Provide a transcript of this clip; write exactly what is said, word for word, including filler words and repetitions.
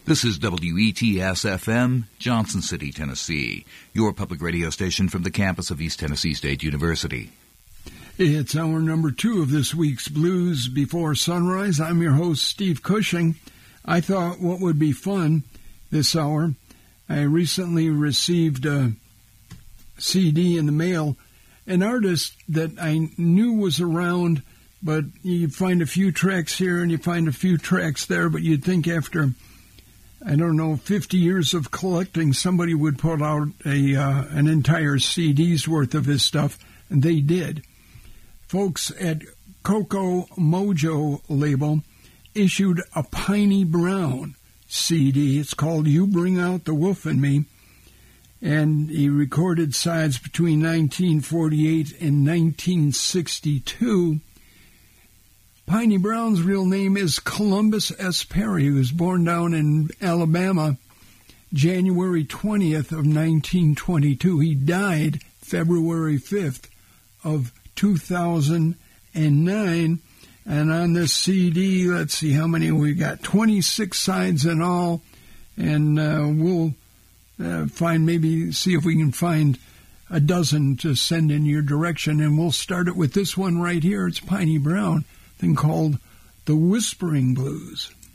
This is W E T S F M, Johnson City, Tennessee, your public radio station from the campus of East Tennessee State University. It's hour number two of this week's Blues Before Sunrise. I'm your host, Steve Cushing. I thought what would be fun this hour, I recently received a C D in the mail, an artist that I knew was around, but you find a few tracks here and you find a few tracks there, but you'd think after, I don't know, fifty years of collecting, somebody would put out a uh, an entire C D's worth of his stuff, and they did. Folks at Coco Mojo label issued a Piney Brown C D. It's called You Bring Out the Wolf in Me, and he recorded sides between nineteen forty-eight and nineteen sixty-two. Piney Brown's real name is Columbus S. Perry. He was born down in Alabama January twentieth of nineteen twenty-two. He died February fifth of two thousand nine. And on this C D, let's see how many we got. twenty-six sides in all. And uh, we'll uh, find maybe, see if we can find a dozen to send in your direction. And we'll start it with this one right here. It's Piney Brown, thing called The Whispering Blues.